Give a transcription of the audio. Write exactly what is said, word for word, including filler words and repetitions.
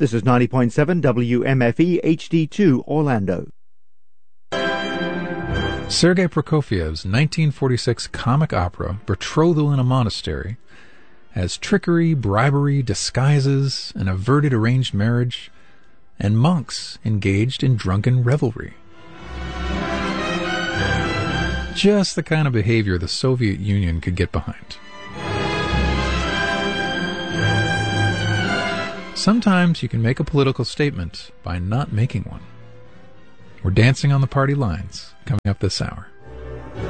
This is ninety point seven W M F E H D two Orlando. Sergei Prokofiev's nineteen forty-six comic opera Betrothal in a Monastery has trickery, bribery, disguises, an averted arranged marriage, and monks engaged in drunken revelry. Just the kind of behavior the Soviet Union could get behind. Sometimes you can make a political statement by not making one. We're dancing on the party lines coming up this hour.